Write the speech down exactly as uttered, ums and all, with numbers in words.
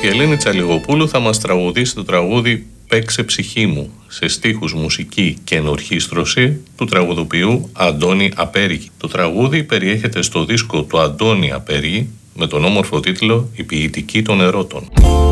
Η Ελένη Τσαλιγοπούλου θα μας τραγουδήσει το τραγούδι «Παίξε ψυχή μου» σε στίχους, μουσική και ενορχήστρωση του τραγουδοποιού Αντώνη Απέργη. Το τραγούδι περιέχεται στο δίσκο του Αντώνη Απέργη με τον όμορφο τίτλο «Η ποιητική των ερώτων».